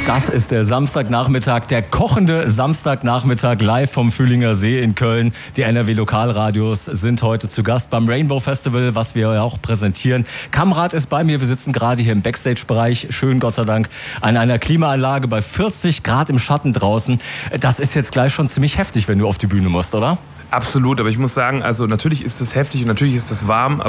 Das ist der Samstagnachmittag, der kochende Samstagnachmittag live vom Fühlinger See in Köln. Die NRW-Lokalradios sind heute zu Gast beim Rainbow Festival, was wir ja auch präsentieren. Kamrat ist bei mir, wir sitzen gerade hier im Backstage-Bereich, schön Gott sei Dank, an einer Klimaanlage bei 40 Grad im Schatten draußen. Das ist jetzt gleich schon ziemlich heftig, wenn du auf die Bühne musst, oder? Absolut, aber ich muss sagen, also natürlich ist es heftig und natürlich ist es warm,